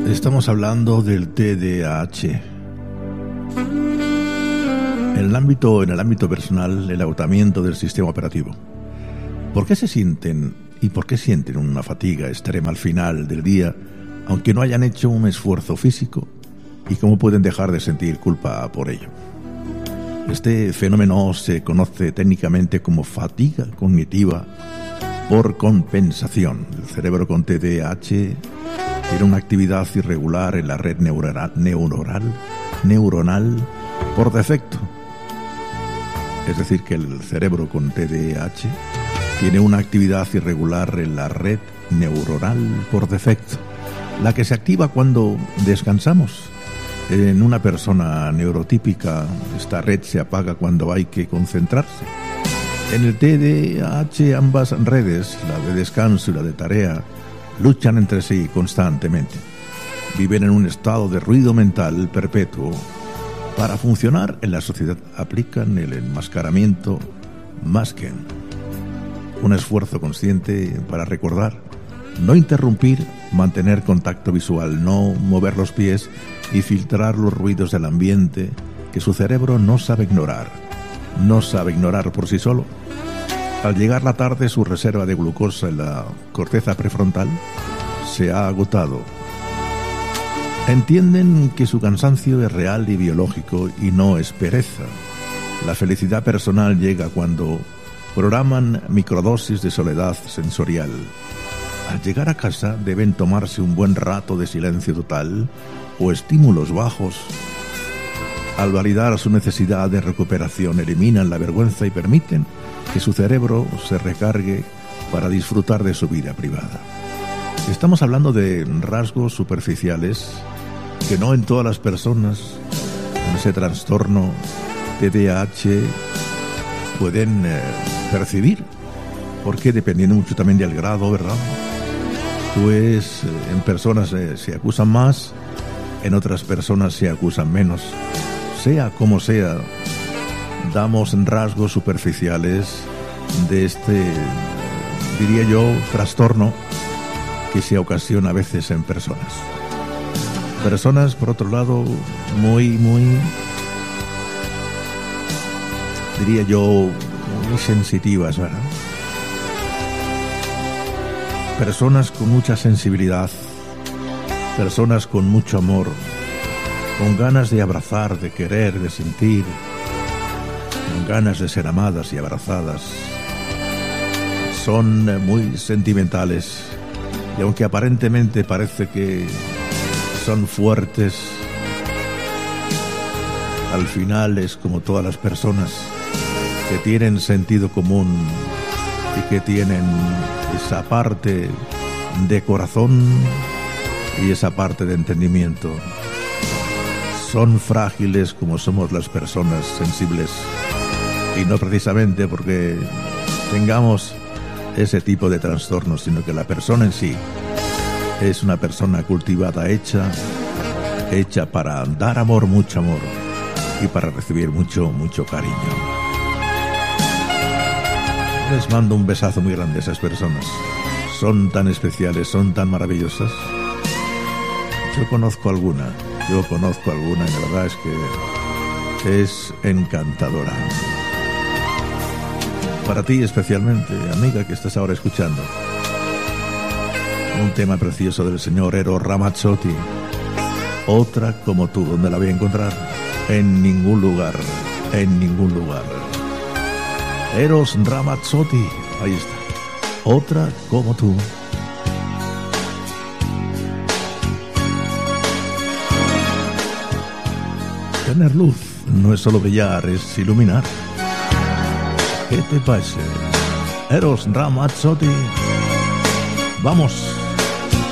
Estamos hablando del TDAH. En el ámbito personal, el agotamiento del sistema operativo. ¿Por qué sienten una fatiga extrema al final del día, aunque no hayan hecho un esfuerzo físico? ¿Y cómo pueden dejar de sentir culpa por ello? Este fenómeno se conoce técnicamente como fatiga cognitiva por compensación. El cerebro con TDAH tiene una actividad irregular en la red neuronal por defecto. Es decir, que el cerebro con TDAH tiene una actividad irregular en la red neuronal por defecto, la que se activa cuando descansamos. En una persona neurotípica, esta red se apaga cuando hay que concentrarse. En el TDAH, ambas redes, la de descanso y la de tarea, luchan entre sí constantemente. Viven en un estado de ruido mental perpetuo. Para funcionar en la sociedad aplican el enmascaramiento masking, un esfuerzo consciente para recordar, no interrumpir, mantener contacto visual, no mover los pies y filtrar los ruidos del ambiente que su cerebro no sabe ignorar. No sabe ignorar por sí solo. Al llegar la tarde, su reserva de glucosa en la corteza prefrontal se ha agotado. Entienden que su cansancio es real y biológico y no es pereza. La felicidad personal llega cuando programan microdosis de soledad sensorial. Al llegar a casa deben tomarse un buen rato de silencio total o estímulos bajos. Al validar su necesidad de recuperación, eliminan la vergüenza y permiten que su cerebro se recargue para disfrutar de su vida privada. Estamos hablando de rasgos superficiales que no en todas las personas con ese trastorno TDAH pueden percibir, porque dependiendo mucho también del grado, ¿verdad? Pues en personas se acusan más, en otras personas se acusan menos. Sea como sea, damos rasgos superficiales de este, diría yo, trastorno que se ocasiona a veces en personas. Personas, por otro lado, muy, diría yo, muy sensitivas, ¿verdad? Personas con mucha sensibilidad, personas con mucho amor, con ganas de abrazar, de querer, de sentir, con ganas de ser amadas y abrazadas. Son muy sentimentales y aunque aparentemente parece que son fuertes, al final es como todas las personas que tienen sentido común y que tienen esa parte de corazón y esa parte de entendimiento. Son frágiles como somos las personas sensibles, y no precisamente porque tengamos ese tipo de trastornos, sino que la persona en sí es una persona cultivada, hecha para dar amor, mucho amor, y para recibir mucho cariño. Les mando un besazo muy grande a esas personas. Son tan especiales, son tan maravillosas. Yo conozco alguna y la verdad es que es encantadora. Para ti especialmente, amiga que estás ahora escuchando, un tema precioso del señor Eros Ramazzotti. Otra como tú. ¿Dónde la voy a encontrar? En ningún lugar. Eros Ramazzotti, ahí está. Otra como tú. Tener luz no es solo brillar, es iluminar. ¿Qué te parece? Eros Ramazzotti. Vamos.